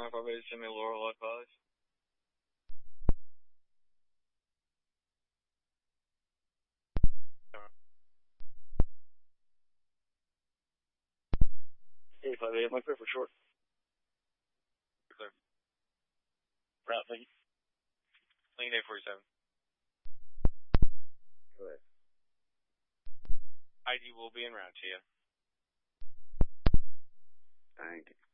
558, send me Laurel advice. Hey, 58, my clear for short. Clear. Route, thank you. Clean 847. Go ahead. ID will be en route to you. Thank you.